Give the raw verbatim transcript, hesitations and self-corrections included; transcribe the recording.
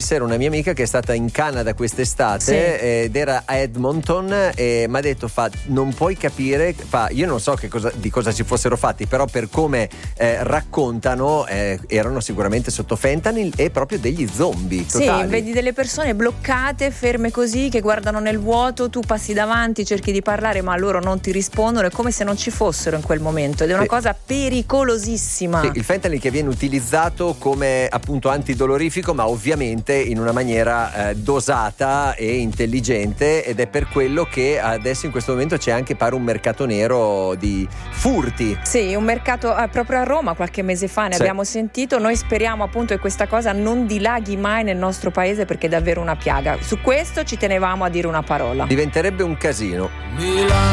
era una mia amica che è stata in Canada quest'estate, sì. ed era a Edmonton, e mi ha detto, fa, non puoi capire, fa, io non so che cosa, di cosa ci fossero fatti, però per come eh, raccontano eh, erano sicuramente sotto fentanyl e proprio degli zombie totali. Sì, vedi delle persone bloccate, ferme così, che guardano nel vuoto, tu passi davanti, cerchi di parlare ma loro non ti rispondono, è come se non ci fossero in quel momento, ed è una sì. cosa pericolosissima. Sì, il fentanyl che viene utilizzato come appunto antidolorifico, ma ovviamente in una maniera eh, dosata e intelligente, ed è per quello che adesso in questo momento c'è anche, pare, un mercato nero di furti. Sì, un mercato eh, proprio a Roma qualche mese fa ne sì. abbiamo sentito. Noi speriamo appunto che questa cosa non dilaghi mai nel nostro paese, perché è davvero una piaga. Su questo ci tenevamo a dire una parola. Diventerebbe un casino.